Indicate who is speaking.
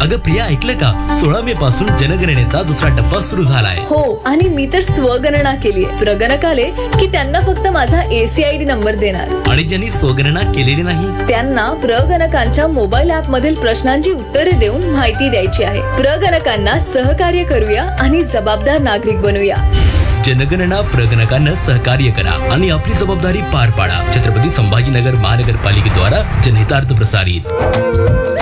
Speaker 1: अगं प्रिया, ऐकलं का? 16 मे पासून जनगणनेचा दुसरा टप्पा सुरू झालाय.
Speaker 2: हो, आणि मी तर स्वगणना केलीये. प्रगणक आले की त्यांना फक्त माझा ACID नंबर देणार.
Speaker 1: आणि ज्यांनी स्वगणना केलेली नाही
Speaker 2: त्यांना प्रगणकांच्या मोबाईल ऍप मधील प्रश्नांची उत्तरे देऊन माहिती द्यायची आहे. प्रगणकांना सहकार्य करूया आणि जबाबदार नागरिक बनूया.
Speaker 1: जनगणना प्रगणकांना सहकार्य करा आणि आपली जबाबदारी पार पाडा. छत्रपती संभाजीनगर महानगरपालिकेद्वारा जनहितार्थ प्रसारित.